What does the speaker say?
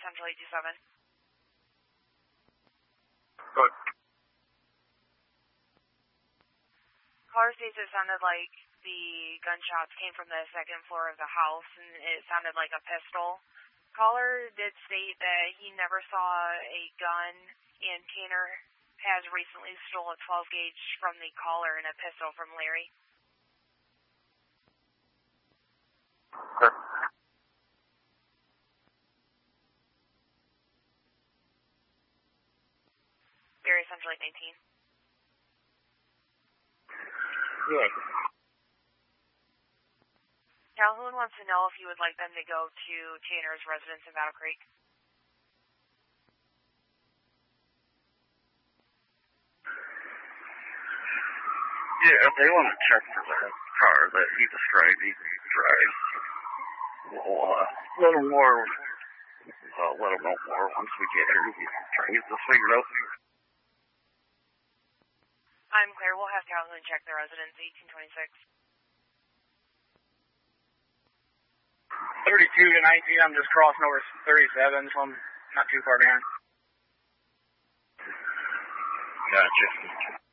Central 827. Good. Caller states it sounded like the gunshots came from the second floor of the house, and it sounded like a pistol. Caller did state that he never saw a gun, and Tanner has recently stolen a 12 gauge from the caller and a pistol from Larry. Good. Larry Central 819. Good. Calhoun wants to know if you would like them to go to Tanner's residence in Battle Creek. Yeah, if they want to check for that car that he described, he drives. We'll let them know more once we get here. Try and get this figured out. I'm clear. We'll have Calhoun check the residence, 1826. 32 to 19, I'm just crossing over 37, so I'm not too far behind. Gotcha.